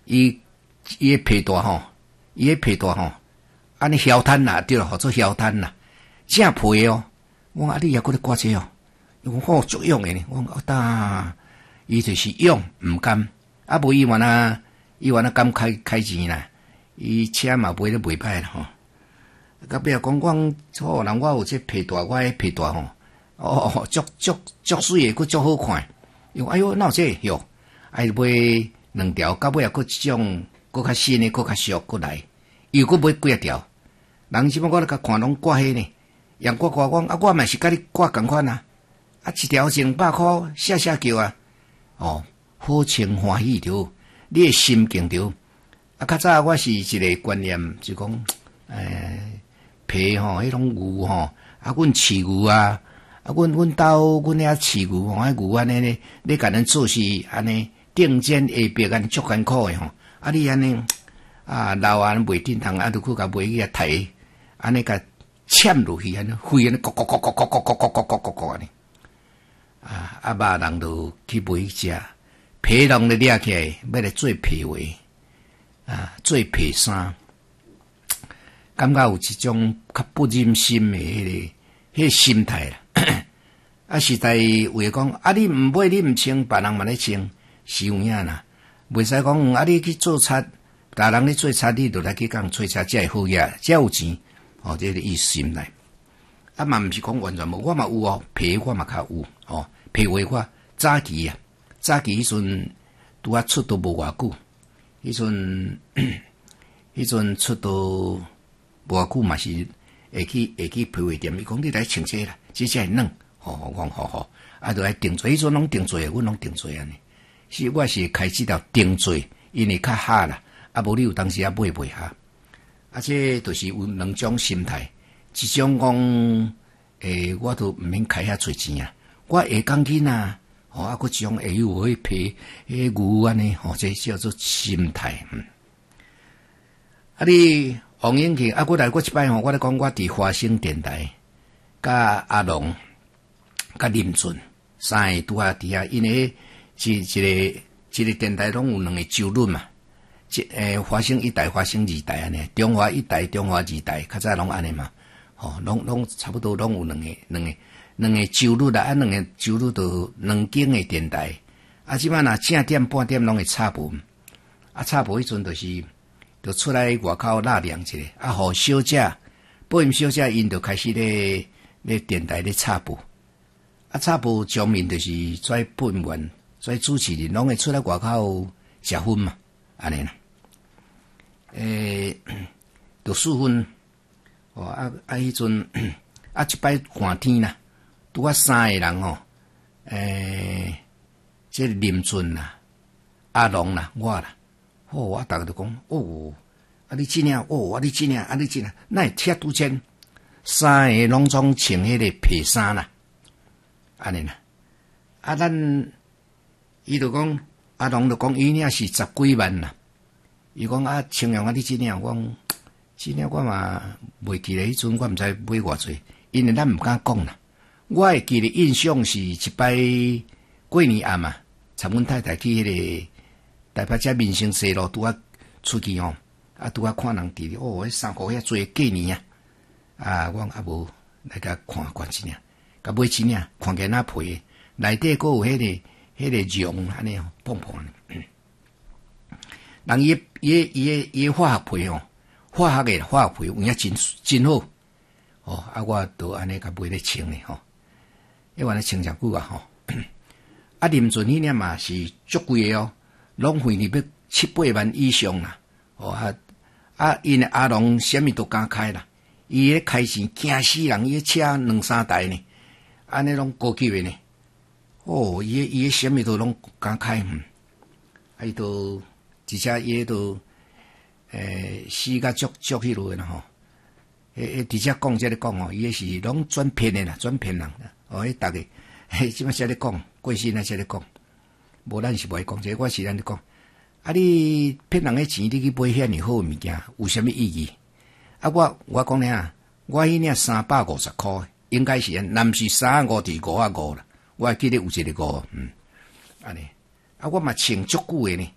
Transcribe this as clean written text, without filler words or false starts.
伊诶皮带吼，伊诶皮带吼，安尼消摊啦，对啦，号做消摊啦，正皮哦。我讲你也搁咧挂车哦，伊讲好足用诶呢。我讲呾，伊就是用毋甘，啊无伊原啊甘开钱啦，伊车嘛卖咧袂歹啦吼。甲比如讲，好人我有这皮带，我迄皮带吼，足水诶，佫足好看。伊讲哎哟，哪有这哟？哎买2条，到尾啊佫一种佫较新诶，佫较俗佫来，伊又佫买几啊条。人即摆我咧甲看拢挂迄呢，人挂讲啊，我嘛是甲你挂共款啊，啊一条100块，写叫啊，哦，好情欢喜着，你诶心境着。啊，较早我是一个观念，就讲，皮吼，迄种牛吼，啊，阮饲牛啊，阮兜阮遐饲牛吼，迄牛安尼咧，你甲咱做事安尼，顶尖下壁安尼足艰苦诶吼，啊，你安尼啊，老安袂顶通，啊，就去甲买去啊提，安尼甲嵌落去安尼，肺安尼，咕安尼，啊，肉人就去买去食，皮拢咧掠起来，要来做皮鞋，啊，做皮衫。感觉有一种较不忍心的迄个心态啦。啊，实在话讲，啊，你毋买你毋穿，别人嘛咧穿，是有影啦。袂使讲，啊，你去做贼，大人咧做贼，你就来去讲做贼，才会好嘢，才有钱。哦，这个意思心态。啊，嘛毋是讲完全无，我嘛有哦，皮我嘛较有哦，皮鞋我早期迄阵拄啊出道无偌久，迄阵出道。无偌久嘛是会去皮鞋店，伊讲你来穿这啦，这才会软。我讲好，啊，就来定做，迄阵拢定做，阮拢定做安尼。是我是开始条定做，因为较哈啦，啊无你有当时啊买袂哈。啊，这就是有2种心态，一种讲，我都毋免开遐侪钱啊，我下钢筋啊，啊，佫一种会有迄皮牛安尼，这叫做心态。啊，你。王永庆啊，我来过一摆吼，我咧讲我伫华星电台，甲阿龙、甲林俊3个拄啊伫遐，因为一个电台拢有2个周轮嘛，华星1台、华星2台安尼，中华1台、中华2台，较早拢安尼嘛，吼，拢差不多拢有两个周轮啦，啊2个周轮就2间的电台，啊即摆若正点半点拢会插文，啊插文迄阵就是。就出来外口纳凉一下，啊，互小姐、保险小姐因就开始咧电台咧插播，啊，插播上面就是做播员、做主持人，拢会出来外口食薰嘛，安尼啦，就4分，哦，迄阵啊，一摆寒天啦，拄啊3个人吼，这林俊啦、阿龙啦、我啦。哦，啊，逐个就讲，哦，啊，你真领，哦，啊，你真领，啊，你真领，那会贴拄前，3个拢总穿迄个皮衫啦，安尼啦，啊，伊就讲，阿龙就讲，伊领是10几万啦，伊讲啊，穿样啊，你真领，我讲，真领我嘛袂记咧，迄阵我毋知买偌济，因为咱毋敢讲啦，我会记咧印象是一摆过年暗嘛，参阮太太去迄个。台北遮民生西路拄啊出去哦，啊拄啊看人伫咧，哦，迄衫裤遐做过年啊，啊，我啊无来甲看一领，甲买一领，看起来那皮，内底佫有迄个绒安尼哦，碰碰的。人伊化学皮哦，化学皮有影真好，哦，啊我都安尼甲买咧穿咧吼，迄安尼穿诚久啊吼，啊林俊迄领嘛是足贵诶哦。拢费你要7、8万以上啦，哦因为阿龙什么都敢开啦，伊咧开钱惊死人，伊车2、3台呢，安尼拢高级诶呢，哦，伊什么都拢敢开，伊都而且伊都死甲足迄落啦吼，而且讲这咧讲哦，伊是拢转骗诶啦，转骗人啦，哦，逐个即摆这咧讲，过身啊这咧讲。无咱是袂讲这，我是咱咧讲。啊，你骗人诶钱，你去买遐尼好诶物件，有啥物意义？啊，我讲咧啊，我迄领350块，应该是若毋是350是550啦。我还记得有一个5，安尼。啊，我嘛穿足久诶呢，